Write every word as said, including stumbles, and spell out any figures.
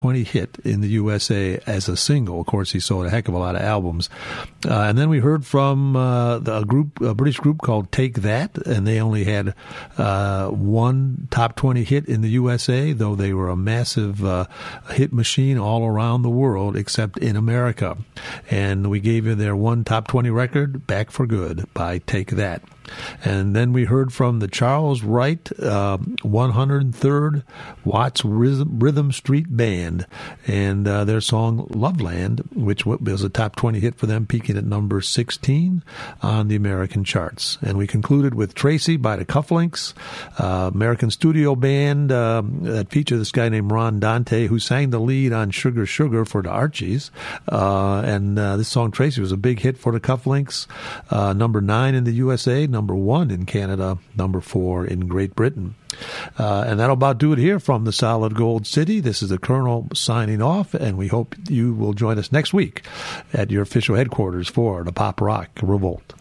twenty hit in the U S A as a single. Of course, he sold a heck of a lot of albums. Uh, and then we heard from uh, the, a group, a British group called Take That, and they only had uh, one top twenty hit in the U S A, though they were a massive uh, hit machine all around the world except in America. And we gave you their one top twenty record, Back for Good, by Take That. And then we heard from the Charles Wright uh, one hundred third Watts Rhythm, Rhythm Street Band and uh, their song Loveland, which was a top twenty hit for them, peaking at number sixteen on the American charts. And we concluded with Tracy by the Cufflinks, uh, American studio band uh, that featured this guy named Ron Dante, who sang the lead on Sugar Sugar for the Archies. Uh, and uh, this song, Tracy, was a big hit for the Cufflinks, uh, number nine in the U S A, number one in Canada, number four in Great Britain. Uh, and that'll about do it here from the Solid Gold City. This is the Colonel signing off, and we hope you will join us next week at your official headquarters for the Pop Rock Revolt.